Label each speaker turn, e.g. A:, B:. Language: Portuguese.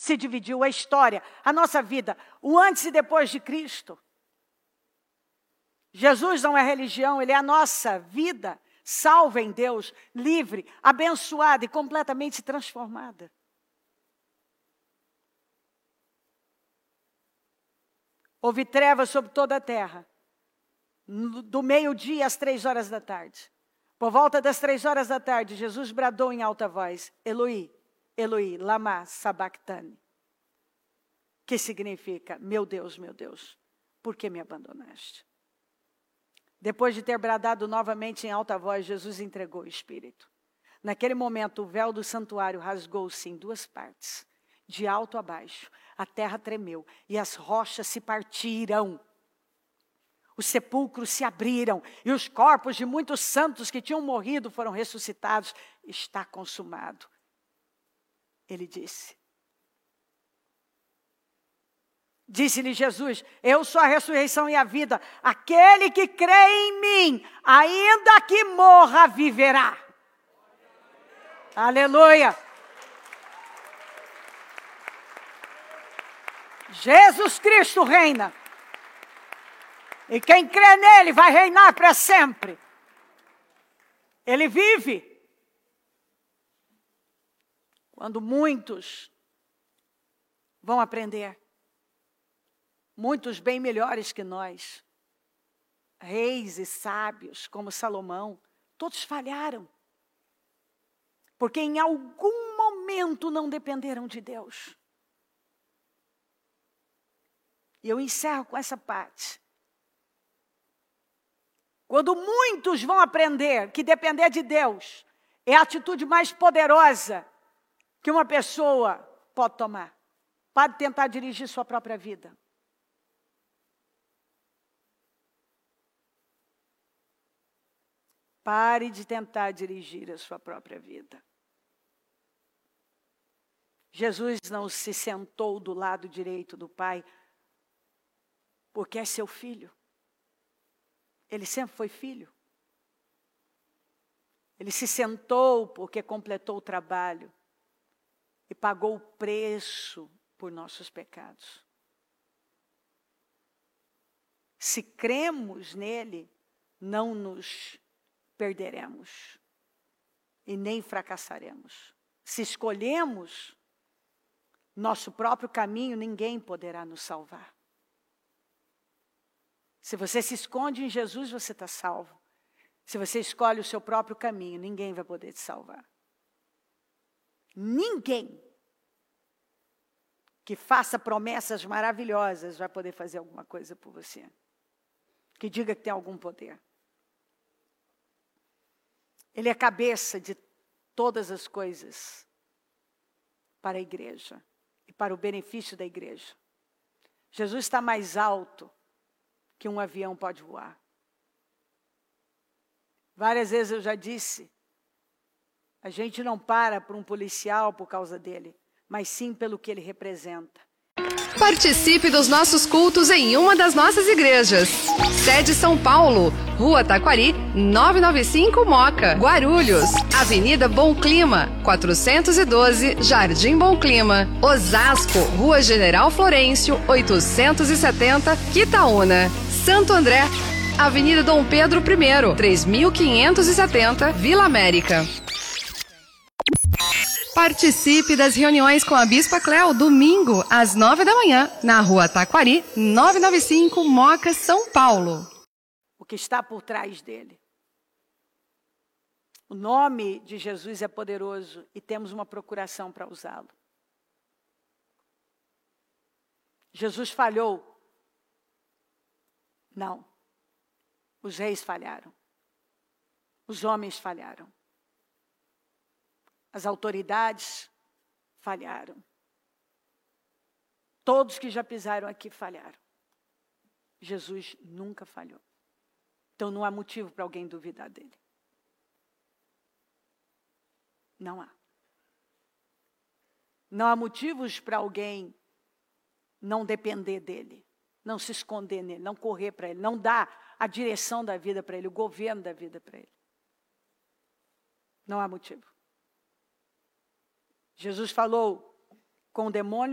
A: se dividiu, a história, a nossa vida, o antes e depois de Cristo. Jesus não é religião, Ele é a nossa vida, salva em Deus, livre, abençoada e completamente transformada. Houve trevas sobre toda a terra, do meio-dia às 3 horas da tarde. Por volta das 3 horas da tarde, Jesus bradou em alta voz, Eloi, Eloi, lama sabachthani. Que significa, meu Deus, por que me abandonaste? Depois de ter bradado novamente em alta voz, Jesus entregou o Espírito. Naquele momento, o véu do santuário rasgou-se em 2 partes, de alto a baixo. A terra tremeu e as rochas se partiram. Os sepulcros se abriram e os corpos de muitos santos que tinham morrido foram ressuscitados. Está consumado. Ele disse. Disse-lhe Jesus, eu sou a ressurreição e a vida. Aquele que crê em mim, ainda que morra, viverá. Aleluia. Jesus Cristo reina. E quem crê nele vai reinar para sempre. Ele vive. Quando muitos vão aprender, muitos bem melhores que nós, reis e sábios como Salomão, todos falharam. Porque em algum momento não dependeram de Deus. E eu encerro com essa parte. Quando muitos vão aprender que depender de Deus é a atitude mais poderosa que uma pessoa pode tomar. Pode tentar dirigir sua própria vida. Pare de tentar dirigir a sua própria vida. Jesus não se sentou do lado direito do Pai porque é seu filho. Ele sempre foi filho. Ele se sentou porque completou o trabalho e pagou o preço por nossos pecados. Se cremos nele, não nos perderemos e nem fracassaremos. Se escolhemos nosso próprio caminho, ninguém poderá nos salvar. Se você se esconde em Jesus, você está salvo. Se você escolhe o seu próprio caminho, ninguém vai poder te salvar. Ninguém que faça promessas maravilhosas vai poder fazer alguma coisa por você. Que diga que tem algum poder. Ele é a cabeça de todas as coisas para a igreja e para o benefício da igreja. Jesus está mais alto que um avião pode voar. Várias vezes eu já disse, a gente não para por um policial por causa dele, mas sim pelo que ele representa.
B: Participe dos nossos cultos em uma das nossas igrejas. Sede São Paulo, Rua Taquari, 995 Moca, Guarulhos, Avenida Bom Clima, 412, Jardim Bom Clima, Osasco, Rua General Florencio, 870, Quitaúna, Santo André, Avenida Dom Pedro I, 3570, Vila América. Participe das reuniões com a Bispa Cléo, domingo, às 9 da manhã, na Rua Taquari, 995, Moca, São Paulo.
A: O que está por trás dele. O nome de Jesus é poderoso e temos uma procuração para usá-lo. Jesus falhou? Não. Os reis falharam. Os homens falharam. As autoridades falharam. Todos que já pisaram aqui falharam. Jesus nunca falhou. Então não há motivo para alguém duvidar dele. Não há. Não há motivos para alguém não depender dele, não se esconder nele, não correr para ele, não dar a direção da vida para ele, o governo da vida para ele. Não há motivo. Jesus falou com o demônio